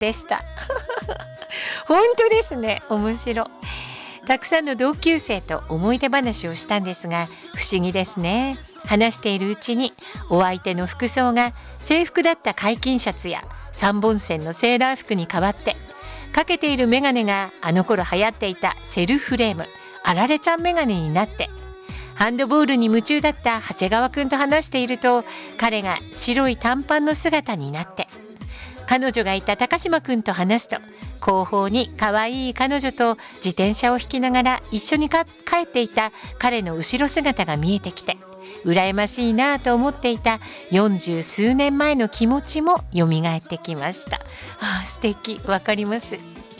でした本当ですね、面白い。たくさんの同級生と思い出話をしたんですが、不思議ですね。話しているうちにお相手の服装が制服だった解禁シャツや3本線のセーラー服に変わって、かけているメガネがあの頃流行っていたセルフレームあられちゃんメガネになって、ハンドボールに夢中だった長谷川くんと話していると、彼が白い短パンの姿になって、彼女がいた高島くんと話すと、後方に可愛い彼女と自転車を引きながら一緒に帰っていた彼の後ろ姿が見えてきて、羨ましいなと思っていた40数年前の気持ちも蘇ってきました。素敵、わかります。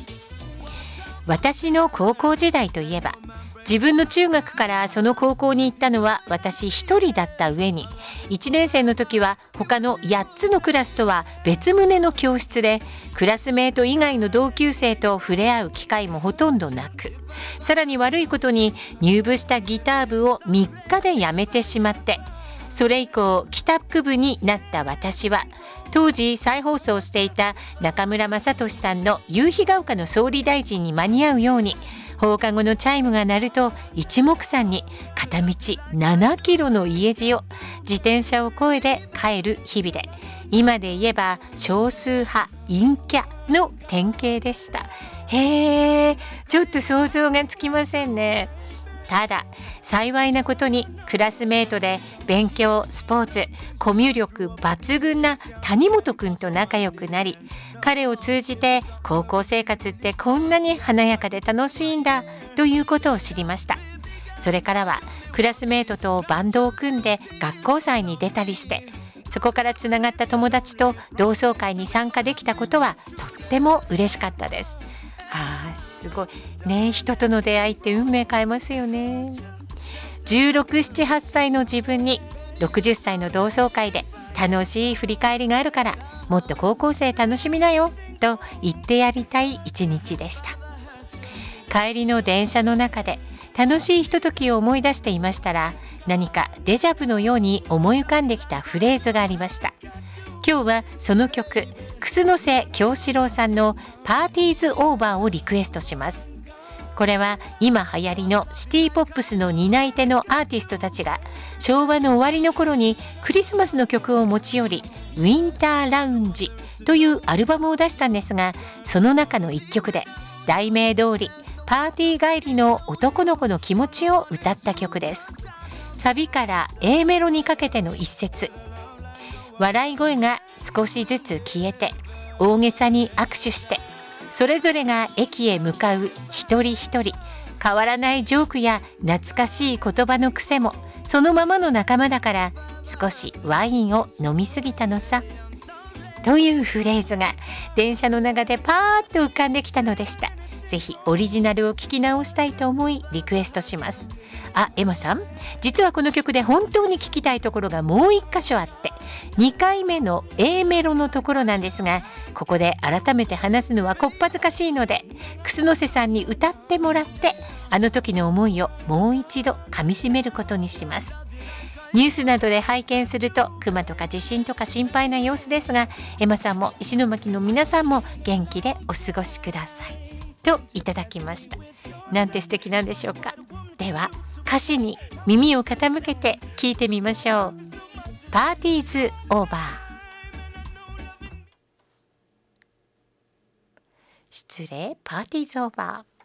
私の高校時代といえば、自分の中学からその高校に行ったのは私一人だった上に、1年生の時は他の8つのクラスとは別棟の教室で、クラスメート以外の同級生と触れ合う機会もほとんどなく、さらに悪いことに入部したギター部を3日で辞めてしまって、それ以降帰宅部になった私は、当時再放送していた中村雅俊さんの夕日が丘の総理大臣に間に合うように、放課後のチャイムが鳴ると一目散に片道7キロの家路を自転車を越えて帰る日々で、今で言えば少数派陰キャの典型でした。ちょっと想像がつきませんね。ただ幸いなことにクラスメートで勉強、スポーツ、コミュ力抜群な谷本くんと仲良くなり、彼を通じて高校生活ってこんなに華やかで楽しいんだということを知りました。それからはクラスメートとバンドを組んで学校祭に出たりして、そこからつながった友達と同窓会に参加できたことはとっても嬉しかったです。すごいね、人との出会いって運命変えますよね。16、7、8歳の自分に60歳の同窓会で楽しい振り返りがあるから、もっと高校生楽しみなよと言ってやりたい一日でした。帰りの電車の中で楽しいひとときを思い出していましたら、何かデジャブのように思い浮かんできたフレーズがありました。今日はその曲、楠瀬京志郎さんのパーティーズオーバーをリクエストします。これは今流行りのシティポップスの担い手のアーティストたちが昭和の終わりの頃にクリスマスの曲を持ち寄り、ウィンターラウンジというアルバムを出したんですが、その中の一曲で題名通りパーティー帰りの男の子の気持ちを歌った曲です。サビから A メロにかけての一節、笑い声が少しずつ消えて大げさに握手して、それぞれが駅へ向かう一人一人、変わらないジョークや懐かしい言葉の癖もそのままの仲間だから、少しワインを飲みすぎたのさというフレーズが電車の中でパーッと浮かんできたのでした。ぜひオリジナルを聞き直したいと思いリクエストします。エマさん、実はこの曲で本当に聞きたいところがもう一箇所あって、2回目の A メロのところなんですが、ここで改めて話すのはこっぱずかしいので、楠瀬さんに歌ってもらって、あの時の思いをもう一度かみしめることにします。ニュースなどで拝見すると熊とか地震とか心配な様子ですが、エマさんも石巻の皆さんも元気でお過ごしくださいといただきました。なんて素敵なんでしょうか。では歌詞に耳を傾けて聞いてみましょう。パーティーズオーバー。失礼、パーティーズオーバー。